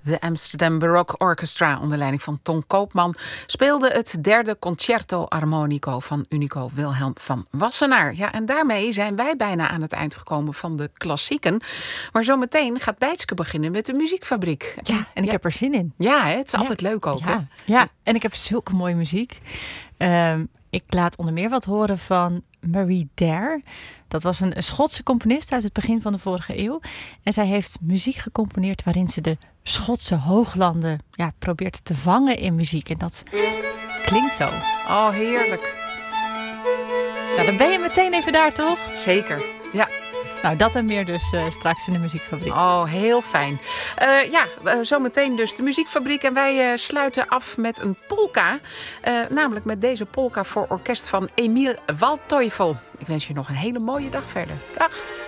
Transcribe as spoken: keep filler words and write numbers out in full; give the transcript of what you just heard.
De Amsterdam Baroque Orchestra onder leiding van Ton Koopman speelde het derde Concerto Armonico van Unico Wilhelm van Wassenaar. Ja, en daarmee zijn wij bijna aan het eind gekomen van de klassieken. Maar zometeen gaat Bijtske beginnen met de muziekfabriek. Ja, en ik ja. heb er zin in. Ja, hè? Het is ja. altijd leuk ook. Ja. Hè? ja, en ik heb zulke mooie muziek. Um, ik laat onder meer wat horen van Marie Dare. Dat was een Schotse componist uit het begin van de vorige eeuw. En zij heeft muziek gecomponeerd waarin ze de Schotse hooglanden ja, probeert te vangen in muziek. En dat klinkt zo. Oh, heerlijk. Nou, dan ben je meteen even daar, toch? Zeker, ja. Nou, dat en meer dus uh, straks in de muziekfabriek. Oh, heel fijn. Uh, ja, uh, zometeen dus de muziekfabriek. En wij uh, sluiten af met een polka. Uh, namelijk met deze polka voor orkest van Emil Waldteufel. Ik wens je nog een hele mooie dag verder. Dag.